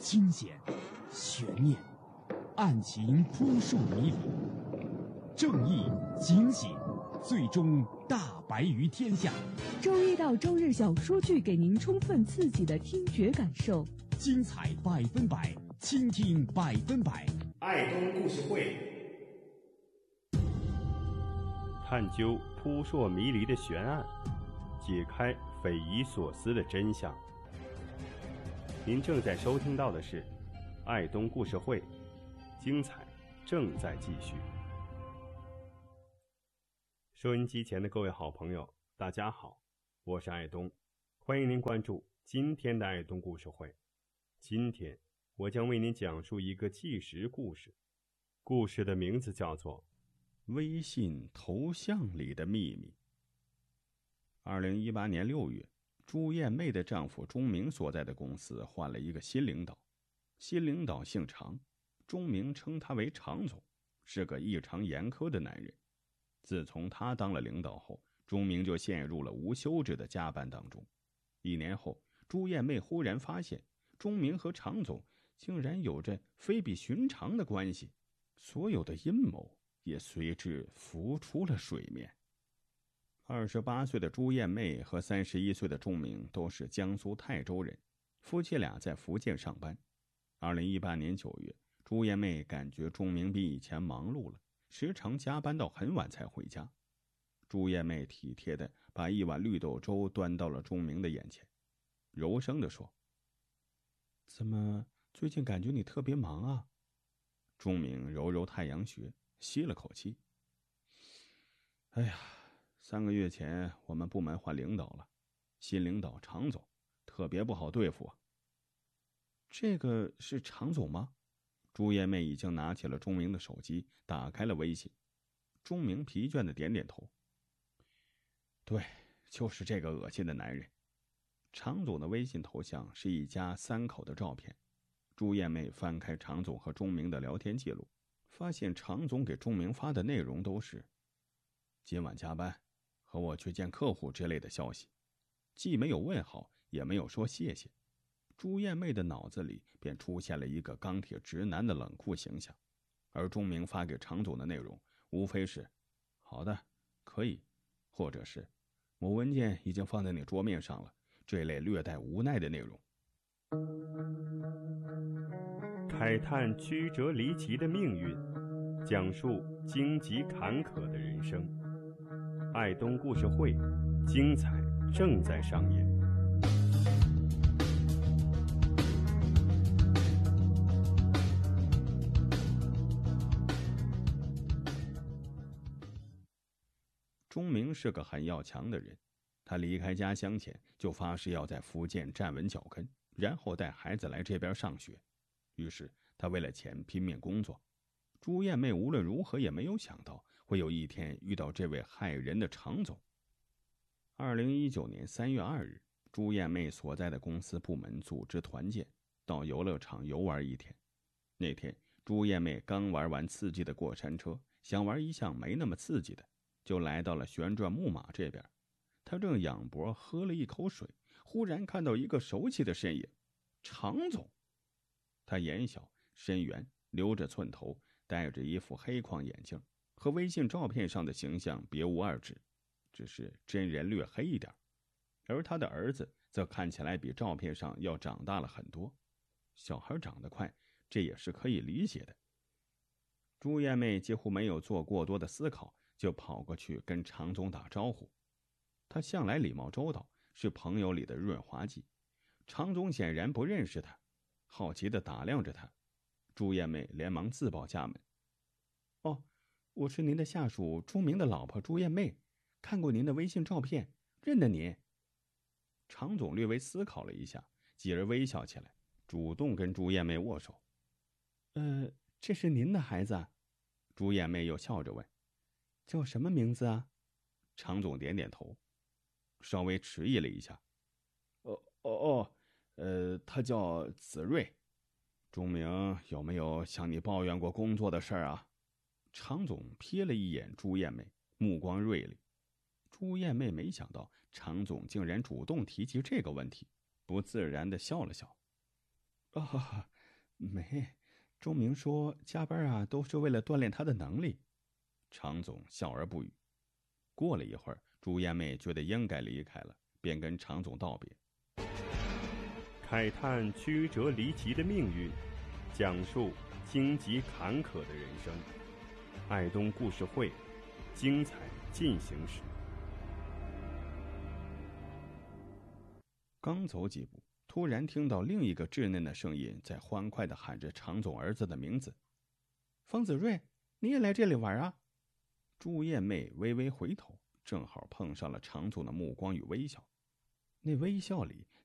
惊险、悬念、案情扑朔迷离，正义、警醒，最终大白于天下。 周一到周日小说剧给您充分刺激的听觉感受， 精彩100%，倾听100%。 爱东故事会， 探究扑朔迷离的悬案，解开匪夷所思的真相。您正在收听到的是爱东故事会，精彩正在继续。收音机前的各位好朋友，大家好，我是爱东，欢迎您关注今天的爱东故事会。今天我将为您讲述一个纪实故事，故事的名字叫做微信头像里的秘密。2018年6月，朱艳妹的丈夫钟明所在的公司换了一个新领导，新领导姓常，钟明称他为常总，是个异常严苛的男人。自从他当了领导后，钟明就陷入了无休止的加班当中。1年后，朱艳妹忽然发现钟明和常总竟然有着非比寻常的关系，所有的阴谋也随之浮出了水面。28岁的朱艳妹和31岁的钟明都是江苏泰州人，夫妻俩在福建上班。2018年9月，朱艳妹感觉钟明比以前忙碌了，时常加班到很晚才回家。朱艳妹体贴地把一碗绿豆粥端到了钟明的眼前，柔声地说：“怎么最近感觉你特别忙啊？”钟明揉揉太阳穴，吸了口气：“哎呀，3个月前我们部门换领导了，新领导常总特别不好对付啊。”“这个是常总吗？”朱艳妹已经拿起了钟明的手机，打开了微信。钟明疲倦地点点头：“对，就是这个恶心的男人。”常总的微信头像是一家3口的照片。朱艳妹翻开常总和钟明的聊天记录，发现常总给钟明发的内容都是今晚加班，和我去见客户之类的消息，既没有问好，也没有说谢谢。朱艳妹的脑子里便出现了一个钢铁直男的冷酷形象，而钟明发给常总的内容无非是好的，可以，或者是某文件已经放在你桌面上了，这类略带无奈的内容。慨叹曲折离奇的命运，讲述荆棘坎坷的人生。爱东故事会，精彩正在上演。钟明是个很要强的人，他离开家乡前就发誓要在福建站稳脚跟，然后带孩子来这边上学。于是他为了钱拼命工作。朱艳妹无论如何也没有想到会有一天遇到这位害人的常总。2019年3月2日，朱艳妹所在的公司部门组织团建，到游乐场游玩一天。那天朱艳妹刚玩完刺激的过山车，想玩一项没那么刺激的，就来到了旋转木马这边。她正仰脖喝了一口水，忽然看到一个熟悉的身影，常总。他眼小身圆，留着寸头，戴着一副黑框眼镜，和微信照片上的形象别无二致，只是真人略黑一点。而他的儿子则看起来比照片上要长大了很多。小孩长得快，这也是可以理解的。朱艳妹几乎没有做过多的思考，就跑过去跟常总打招呼。他向来礼貌周到，是朋友里的润滑剂。常总显然不认识他，好奇地打量着他。朱艳妹连忙自报家门：“哦，我是您的下属钟明的老婆朱艳妹，看过您的微信照片，认得您。”常总略微思考了一下，继而微笑起来，主动跟朱艳妹握手。“这是您的孩子啊？”朱艳妹又笑着问。“叫什么名字啊？”常总点点头，稍微迟疑了一下。他叫子睿。钟明有没有向你抱怨过工作的事儿啊？”常总瞥了一眼朱艳妹，目光锐利。朱艳妹没想到常总竟然主动提及这个问题，不自然地笑了笑。 没，钟明说加班啊都是为了锻炼他的能力。常总笑而不语。过了一会儿，朱艳妹觉得应该离开了，便跟常总道别。 慨叹曲折离奇的命运，讲述荆棘坎坷的人生。爱东故事会，精彩进行时。 刚走几步，突然听到另一个稚嫩的声音在欢快地喊着常总儿子的名字：“方子睿，你也来这里玩啊？”朱艳妹微微回头，正好碰上了常总的目光与微笑。那微笑里